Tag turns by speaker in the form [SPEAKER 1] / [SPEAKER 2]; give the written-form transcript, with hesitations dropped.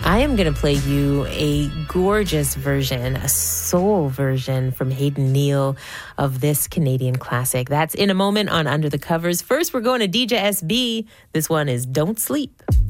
[SPEAKER 1] I am going to play you a gorgeous version, a soul version from Hayden Neal of this Canadian classic. That's in a moment on Under the Covers. First, we're going to DJ SB. This one is Don't Sleep.